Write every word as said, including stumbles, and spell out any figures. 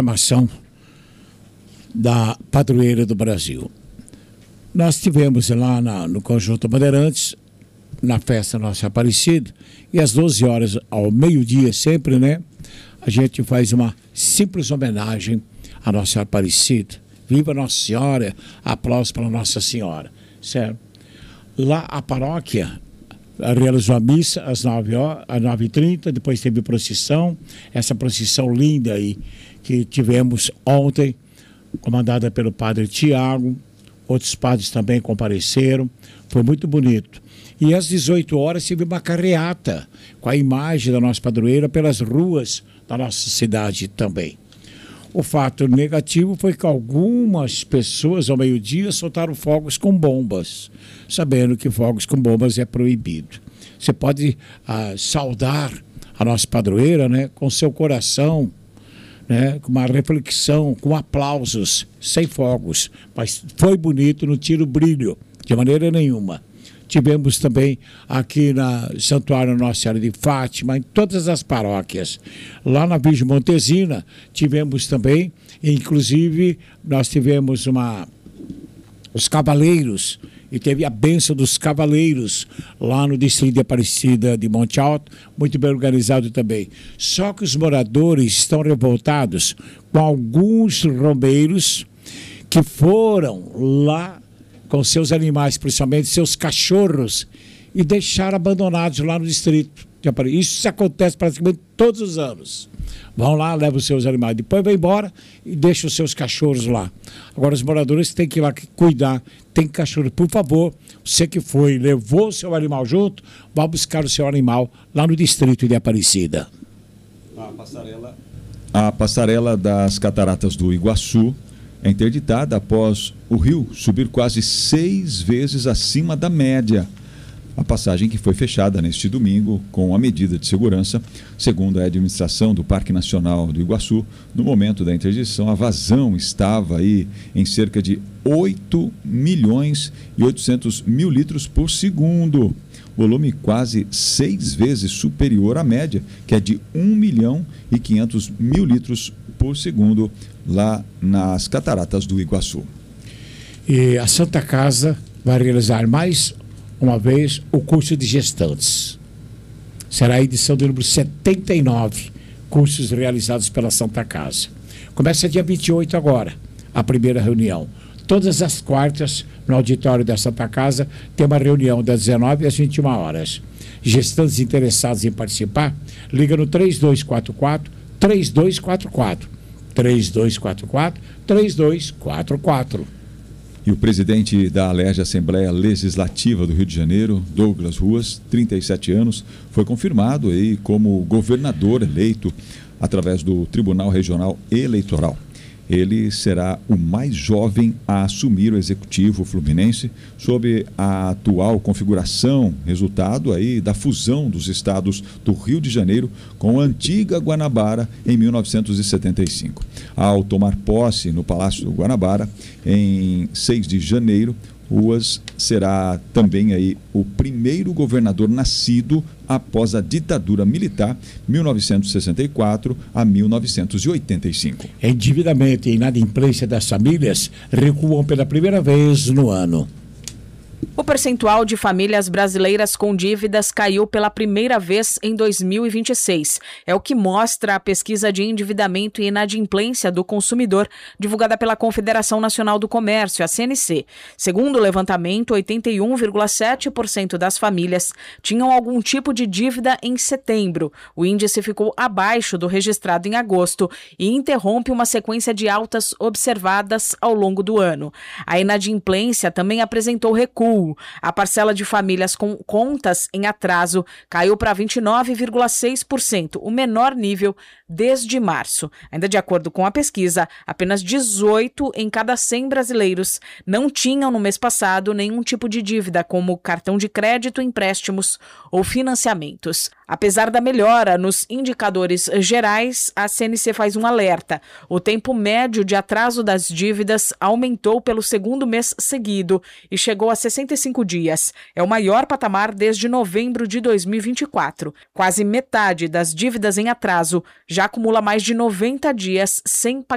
programação da Padroeira do Brasil. Nós tivemos lá na, no Conjunto Bandeirantes, na festa Nossa Aparecida, e às doze horas, ao meio-dia sempre, né, a gente faz uma simples homenagem à Nossa Aparecida. Viva Nossa Senhora, aplausos para Nossa Senhora, certo? Lá a paróquia realizou a missa às nove horas, às nove e trinta, depois teve procissão, essa procissão linda aí que tivemos ontem, comandada pelo padre Tiago, outros padres também compareceram, foi muito bonito. E às dezoito horas teve uma carreata com a imagem da nossa padroeira pelas ruas da nossa cidade também. O fato negativo foi que algumas pessoas ao meio-dia soltaram fogos com bombas, sabendo que fogos com bombas é proibido. Você pode ah, saudar a nossa padroeira, né, com seu coração, né, com uma reflexão, com aplausos, sem fogos, mas foi bonito, não tira o brilho, de maneira nenhuma. Tivemos também aqui na Santuário Nossa Senhora de Fátima, em todas as paróquias. Lá na Virgem Montesina, tivemos também, inclusive, nós tivemos uma, os cavaleiros, e teve a bênção dos cavaleiros lá no distrito de Aparecida de Monte Alto, muito bem organizado também. Só que os moradores estão revoltados com alguns romeiros que foram lá com seus animais, principalmente seus cachorros, e deixaram abandonados lá no distrito de Aparecida. Isso acontece praticamente todos os anos. Vão lá, levam os seus animais, depois vão embora e deixam os seus cachorros lá. Agora os moradores têm que ir lá cuidar, tem cachorro. Por favor, você que foi, levou o seu animal junto, vá buscar o seu animal lá no distrito de Aparecida. A passarela, a passarela das Cataratas do Iguaçu é interditada após o rio subir quase seis vezes acima da média. A passagem que foi fechada neste domingo com a medida de segurança, segundo a administração do Parque Nacional do Iguaçu, no momento da interdição, a vazão estava aí em cerca de oito milhões e oitocentos mil litros por segundo, volume quase seis vezes superior à média, que é de um milhão e quinhentos mil litros por segundo, lá nas Cataratas do Iguaçu. E a Santa Casa vai realizar mais uma vez o curso de gestantes. Será a edição do número setenta e nove, cursos realizados pela Santa Casa. Começa dia vinte e oito agora, a primeira reunião. Todas as quartas, no auditório da Santa Casa, tem uma reunião das dezenove às vinte e uma horas. Gestantes interessados em participar, liga no três dois quatro quatro, três dois quatro quatro. três dois quatro quatro, três dois quatro quatro. E o presidente da Alerj Assembleia Legislativa do Rio de Janeiro, Douglas Ruas, trinta e sete anos, foi confirmado aí como governador eleito através do Tribunal Regional Eleitoral. Ele será o mais jovem a assumir o executivo fluminense sob a atual configuração, resultado aí da fusão dos estados do Rio de Janeiro com a antiga Guanabara em mil novecentos e setenta e cinco. Ao tomar posse no Palácio do Guanabara, em seis de janeiro, Ruas será também aí o primeiro governador nascido após a ditadura militar, mil novecentos e sessenta e quatro a mil novecentos e oitenta e cinco. Endividamento e inadimplência das famílias recuam pela primeira vez no ano. O percentual de famílias brasileiras com dívidas caiu pela primeira vez em dois mil e vinte e seis. É o que mostra a pesquisa de endividamento e inadimplência do consumidor, divulgada pela Confederação Nacional do Comércio, a C N C. Segundo o levantamento, oitenta e um vírgula sete por cento das famílias tinham algum tipo de dívida em setembro. O índice ficou abaixo do registrado em agosto e interrompe uma sequência de altas observadas ao longo do ano. A inadimplência também apresentou recuo. A parcela de famílias com contas em atraso caiu para vinte e nove vírgula seis por cento, o menor nível desde março. Ainda de acordo com a pesquisa, apenas dezoito em cada cem brasileiros não tinham no mês passado nenhum tipo de dívida, como cartão de crédito, empréstimos ou financiamentos. Apesar da melhora nos indicadores gerais, a C N C faz um alerta. O tempo médio de atraso das dívidas aumentou pelo segundo mês seguido e chegou a sessenta e cinco dias. É o maior patamar desde novembro de dois mil e vinte e quatro. Quase metade das dívidas em atraso já acumula mais de noventa dias sem pagamento.